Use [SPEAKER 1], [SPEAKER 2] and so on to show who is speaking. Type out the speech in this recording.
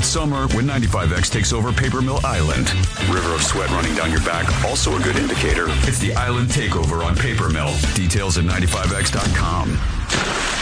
[SPEAKER 1] It's summer when 95X takes over Paper Mill Island. River of sweat running down your back, also a good indicator. It's the Island Takeover on Paper Mill. Details at 95X.com.